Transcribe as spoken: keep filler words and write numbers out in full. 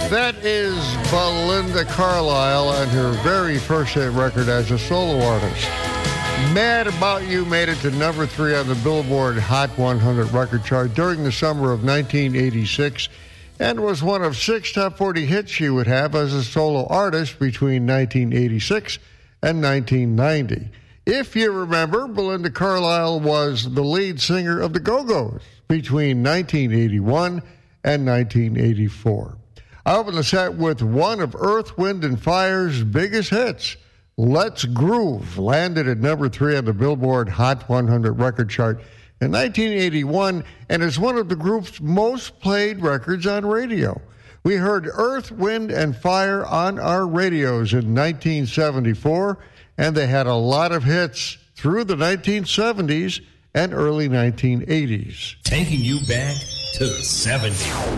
That is Belinda Carlisle and her very first hit record as a solo artist. Mad About You made it to number three on the Billboard Hot one hundred record chart during the summer of nineteen eighty-six and was one of six top forty hits she would have as a solo artist between nineteen eighty-six and nineteen ninety. If you remember, Belinda Carlisle was the lead singer of the Go-Go's between nineteen eighty-one and nineteen eighty-four. I opened the set with one of Earth, Wind, and Fire's biggest hits, Let's Groove, landed at number three on the Billboard Hot one hundred record chart in nineteen eighty-one and is one of the group's most played records on radio. We heard Earth, Wind, and Fire on our radios in nineteen seventy-four, and they had a lot of hits through the nineteen seventies and early nineteen eighties. Taking you back to the seventies.